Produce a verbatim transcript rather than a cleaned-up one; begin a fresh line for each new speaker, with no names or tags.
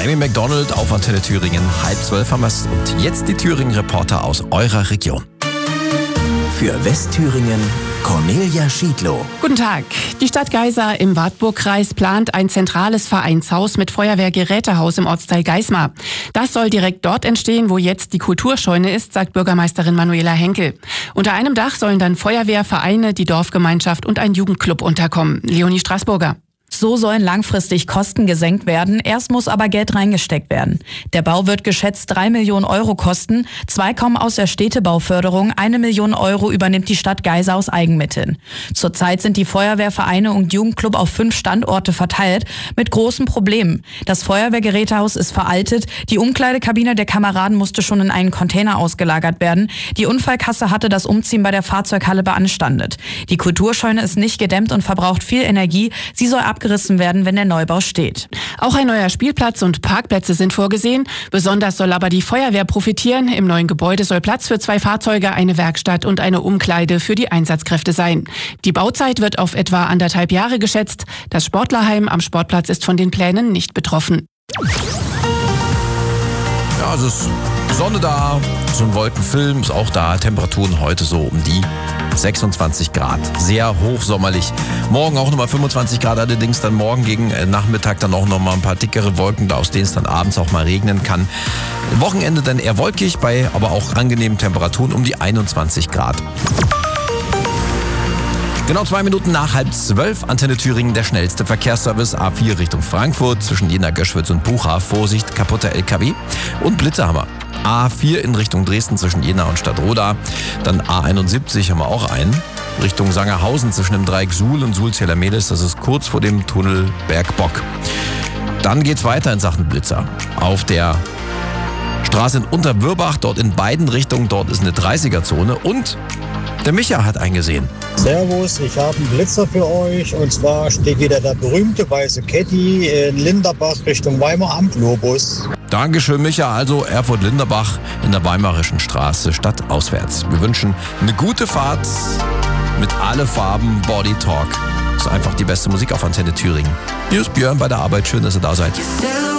Amy Macdonald auf Antenne Thüringen. Halb zwölf haben wir's. Und jetzt die Thüringen-Reporter aus eurer Region.
Für Westthüringen Cornelia Schiedlow.
Guten Tag. Die Stadt Geisa im Wartburgkreis plant ein zentrales Vereinshaus mit Feuerwehrgerätehaus im Ortsteil Geismar. Das soll direkt dort entstehen, wo jetzt die Kulturscheune ist, sagt Bürgermeisterin Manuela Henkel. Unter einem Dach sollen dann Feuerwehr, Vereine, die Dorfgemeinschaft und ein Jugendclub unterkommen. Leonie Straßburger.
So sollen langfristig Kosten gesenkt werden. Erst muss aber Geld reingesteckt werden. Der Bau wird geschätzt drei Millionen Euro kosten. Zwei kommen aus der Städtebauförderung. Eine Million Euro übernimmt die Stadt Geisa aus Eigenmitteln. Zurzeit sind die Feuerwehrvereine und Jugendclub auf fünf Standorte verteilt mit großen Problemen. Das Feuerwehrgerätehaus ist veraltet. Die Umkleidekabine der Kameraden musste schon in einen Container ausgelagert werden. Die Unfallkasse hatte das Umziehen bei der Fahrzeughalle beanstandet. Die Kulturscheune ist nicht gedämmt und verbraucht viel Energie. Sie soll abgerissen werden, wenn der Neubau steht.
Auch ein neuer Spielplatz und Parkplätze sind vorgesehen. Besonders soll aber die Feuerwehr profitieren. Im neuen Gebäude soll Platz für zwei Fahrzeuge, eine Werkstatt und eine Umkleide für die Einsatzkräfte sein. Die Bauzeit wird auf etwa anderthalb Jahre geschätzt. Das Sportlerheim am Sportplatz ist von den Plänen nicht betroffen.
Ja, es ist Sonne da, so ein Wolkenfilm ist auch da. Temperaturen heute so um die sechsundzwanzig Grad. Sehr hochsommerlich. Morgen auch nochmal fünfundzwanzig Grad, allerdings dann morgen gegen Nachmittag dann auch nochmal ein paar dickere Wolken, aus denen es dann abends auch mal regnen kann. Wochenende dann eher wolkig, bei aber auch angenehmen Temperaturen um die einundzwanzig Grad. Genau zwei Minuten nach halb zwölf, Antenne Thüringen, der schnellste Verkehrsservice. A vier Richtung Frankfurt, zwischen Jena, Göschwitz und Bucha. Vorsicht, kaputter L K W und Blitzerhammer. A vier in Richtung Dresden zwischen Jena und Stadtroda. Dann A einundsiebzig haben wir auch einen. Richtung Sangerhausen zwischen dem Dreieck Suhl und Suhl-Zähler-Medes. Das ist kurz vor dem Tunnel Bergbock. Dann geht's weiter in Sachen Blitzer. Auf der Straße in Unterwürbach, dort in beiden Richtungen, dort ist eine dreißiger-Zone. Und der Micha hat eingesehen.
Servus, ich habe einen Blitzer für euch. Und zwar steht wieder der berühmte weiße Caddy in Linderbach Richtung Weimar am Globus.
Dankeschön, Micha. Also Erfurt-Linderbach in der Weimarischen Straße, stadtauswärts. Wir wünschen eine gute Fahrt mit alle Farben Body Talk. Das ist einfach die beste Musik auf Antenne Thüringen. Hier ist Björn bei der Arbeit. Schön, dass ihr da seid.